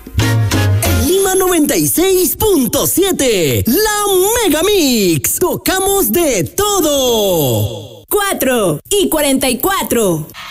En Lima 96.7, la Mega Mix. Tocamos de todo. 4:44.